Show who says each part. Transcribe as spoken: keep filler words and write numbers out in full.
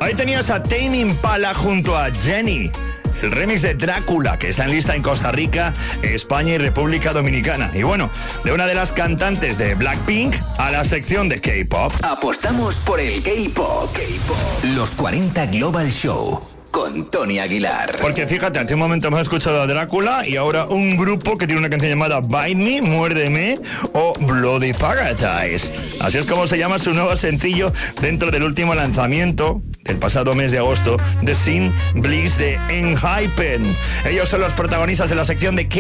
Speaker 1: Ahí tenías a Tame Impala junto a Jenny. El remix de Drácula, que está en lista en Costa Rica, España y República Dominicana. Y bueno, de una de las cantantes de Blackpink a la sección de K-pop.
Speaker 2: Apostamos por el K-pop. K-pop. Los cuarenta Global Show con Tony Aguilar.
Speaker 1: Porque fíjate, hace un momento hemos escuchado a Drácula y ahora un grupo que tiene una canción llamada Bite Me, Muérdeme o Bloody Paradise. Así es como se llama su nuevo sencillo dentro del último lanzamiento del pasado mes de agosto de Sin Bliss de Enhypen. Ellos son los protagonistas de la sección de K